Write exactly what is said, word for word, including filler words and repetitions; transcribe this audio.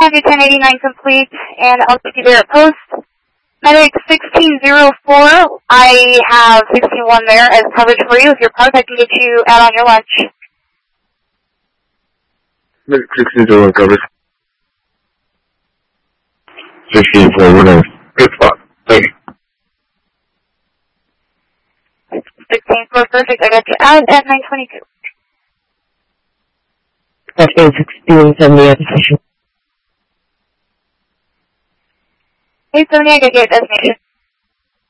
Candy ten eighty-nine complete, and I'll take you there at post. Medic sixteen oh four, I have sixty-one there as coverage for you. If you're parked, I can get you out on your lunch. Medic sixteen oh one coverage. sixteen four, we're in good spot. Thank you. sixteen four, perfect. I got you out at nine twenty-two. Testing sixteen seventy at position. Hey, Sonia, I got your destination.